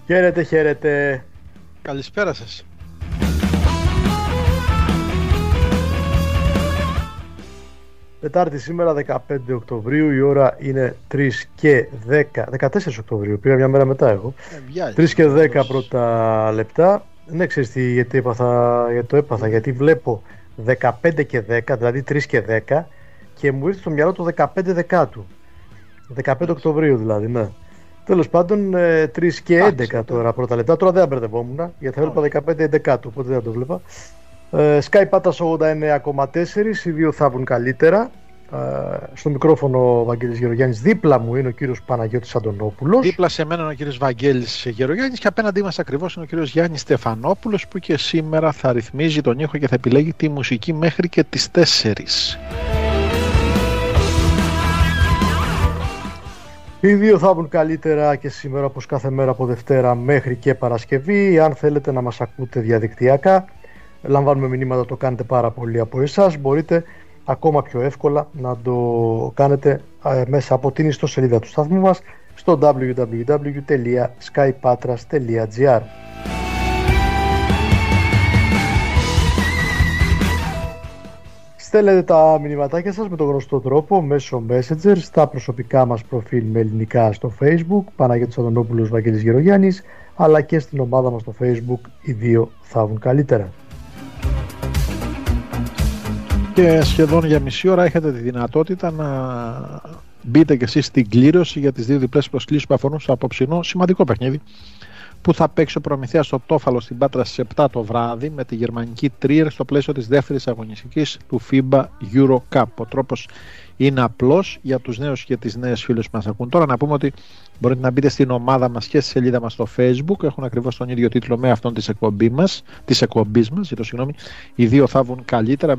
Χαίρετε, χαίρετε. Καλησπέρα σας. Τετάρτη σήμερα 15 Οκτωβρίου, η ώρα είναι 3 και 10, 14 Οκτωβρίου, πήγα μια μέρα μετά εγώ. 3 και 10 πρώτα λεπτά. Δεν ξέρεις γιατί το έπαθα, γιατί βλέπω 15 και 10, δηλαδή 3 και 10 και μου ήρθε στο μυαλό το 15 Δεκάτου. 15 Οκτωβρίου δηλαδή, ναι. Τέλος πάντων, 3 και 11 τώρα πρώτα λεπτά. Τώρα δεν μπερδευόμουν, γιατί θα έβλεπα 15-11, οπότε δεν το βλέπα. Sky Patras 89,4, οι δύο θα βγουν καλύτερα. Στο μικρόφωνο ο Βαγγέλης Γερογιάννης, δίπλα μου είναι ο κύριος Παναγιώτης Αντωνόπουλος. Δίπλα σε μένα είναι ο κύριος Βαγγέλης Γερογιάννης και απέναντί μας ακριβώς είναι ο κύριος Γιάννης Στεφανόπουλος, που και σήμερα θα ρυθμίζει τον ήχο και θα επιλέγει τη μουσική μέχρι και τις 4. Οι δύο θα βγουν καλύτερα και σήμερα, όπως κάθε μέρα από Δευτέρα μέχρι και Παρασκευή. Αν θέλετε να μας ακούτε διαδικτυακά, λαμβάνουμε μηνύματα, το κάνετε πάρα πολύ από εσάς. Μπορείτε ακόμα πιο εύκολα να το κάνετε μέσα από την ιστοσελίδα του σταθμού μας στο www.skypatras.gr. Στέλνετε τα μηνυματάκια σας με τον γνωστό τρόπο μέσω Messenger στα προσωπικά μας προφίλ με ελληνικά στο Facebook, Παναγιώτης Αντωνόπουλος, Βαγγέλης Γερογιάννης, αλλά και στην ομάδα μας στο Facebook, οι δύο θα βγουν καλύτερα. Και σχεδόν για μισή ώρα έχετε τη δυνατότητα να μπείτε και εσείς στην κλήρωση για τις δύο διπλές προσκλήσεις που αφορούν στο απόψινό σημαντικό παιχνίδι που θα παίξει ο Προμηθέας στο Τόφαλο στην Πάτρα στις 7 το βράδυ με τη γερμανική Trier στο πλαίσιο της δεύτερης αγωνιστικής του FIBA Euro Cup. Ο τρόπος είναι απλός για τους νέους και τις νέες φίλους που μας ακούν. Τώρα να πούμε ότι μπορείτε να μπείτε στην ομάδα μας και στη σελίδα μας στο Facebook. Έχουν ακριβώς τον ίδιο τίτλο με αυτόν της εκπομπής μας. Οι δύο θα βγουν καλύτερα.